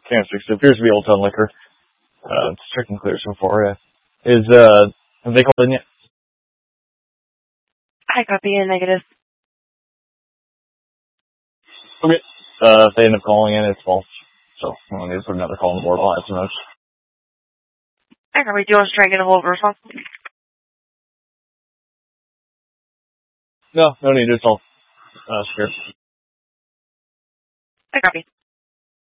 canister. It appears to be Old Town Liquor. It's check and clear so far, yeah. Have they called in yet? I copy a negative. Okay. If they end up calling in, it's false. So, we'll need to put another call on the board. I'll have some notes. I copy. Do you want to try and get a hold of response? No need. It's all secure. I copy.